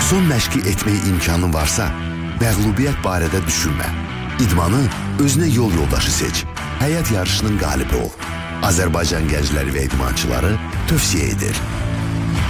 son məşqi etməyə imkanın varsa, məğlubiyyət barədə düşünmə. İdmanı özünə yol yoldaşı seç. Həyat yarışının qalibi ol. Azərbaycan gəncləri və idmançıları tövsiyə edir.